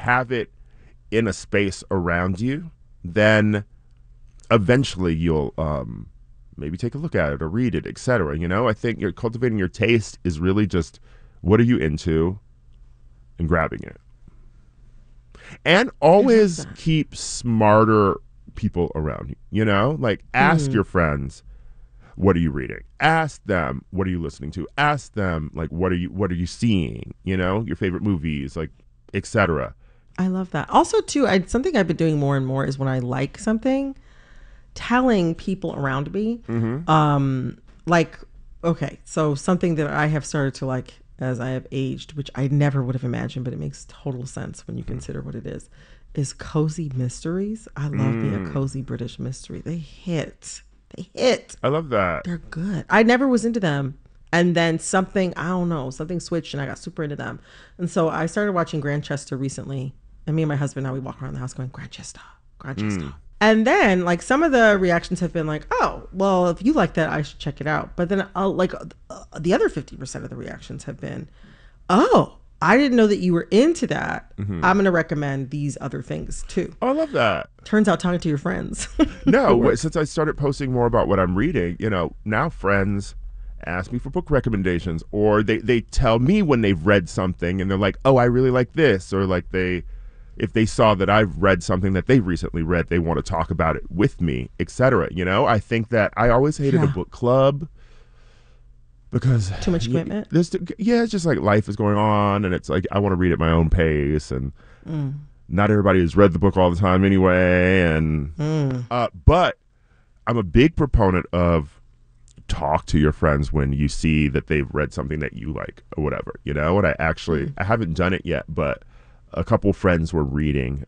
have it in a space around you, then eventually you'll maybe take a look at it or read it, etc. You know, I think you're cultivating your taste is really just what are you into and grabbing it. And always keep smarter people around you, you know? Like ask your friends, what are you reading? Ask them, what are you listening to? Ask them, like, what are you seeing? You know, your favorite movies, like, etc. I love that. Also, too, something I've been doing more and more is when I like something, telling people around me, like, okay, so something that I have started to like as I have aged, which I never would have imagined, but it makes total sense when you consider what it is cozy mysteries. I love me a cozy British mystery. They hit. I love that. They're good. I never was into them. And then something switched and I got super into them. And so I started watching Grantchester recently. And me and my husband, now we walk around the house going, Grantchester. And then like some of the reactions have been like, oh, well, if you like that, I should check it out. But then the other 50% of the reactions have been, oh, I didn't know that you were into that. I'm going to recommend these other things too. Oh, I love that. Turns out talking to your friends. No, since I started posting more about what I'm reading, you know, now friends ask me for book recommendations, or they tell me when they've read something and they're like, oh, I really like this, or like if they saw that I've read something that they recently read, they want to talk about it with me, etc. You know, I think that I always hated a book club because too much commitment. It's just like life is going on, and it's like I want to read at my own pace, and not everybody has read the book all the time anyway. And but I'm a big proponent of talk to your friends when you see that they've read something that you like or whatever, you know. And I haven't done it yet, but a couple friends were reading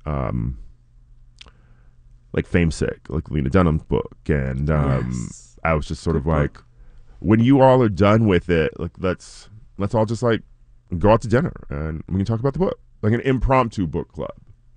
like Fame Sick, like Lena Dunham's book, and I was just sort of like, when you all are done with it, like let's all just like go out to dinner and we can talk about the book, like an impromptu book club.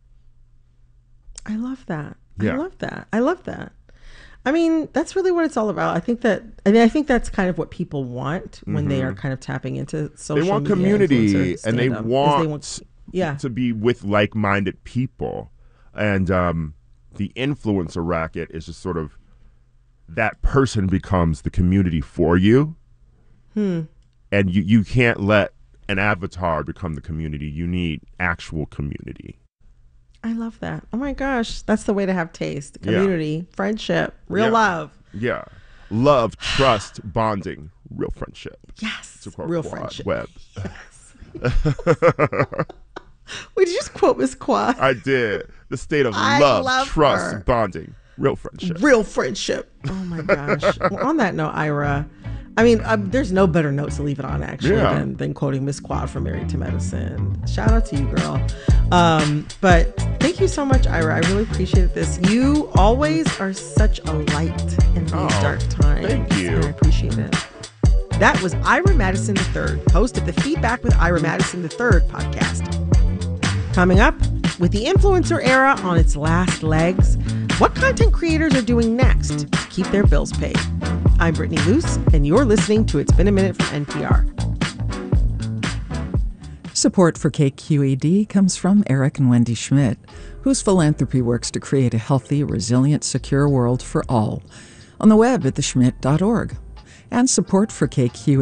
I love that. Yeah. I love that. I mean, that's really what it's all about. I think that's kind of what people want when they are kind of tapping into social media. They want community, and they want yeah, to be with like-minded people. And the influencer racket is just sort of that person becomes the community for you. And you can't let an avatar become the community. You need actual community. I love that. Oh my gosh, that's the way to have taste. Community, friendship, real love. Yeah. Love, trust, bonding, real friendship. Yes. To quote real Quad friendship. Webb. Yes. Wait, did you just quote Miss Quad? I did. The state of love, trust, bonding, real friendship. Real friendship. Oh my gosh. Well, on that note, Ira, I mean, there's no better note to leave it on actually than quoting Miss Quad from Married to Medicine. Shout out to you, girl. But thank you so much, Ira. I really appreciate this. You always are such a light in these dark times. Thank you. And I appreciate it. That was Ira Madison III, host of the Feedback with Ira Madison III podcast. Coming up, with the influencer era on its last legs, what content creators are doing next to keep their bills paid? I'm Brittany Luce, and you're listening to It's Been a Minute from NPR. Support for KQED comes from Eric and Wendy Schmidt, whose philanthropy works to create a healthy, resilient, secure world for all. On the web at theschmidt.org. And support for KQED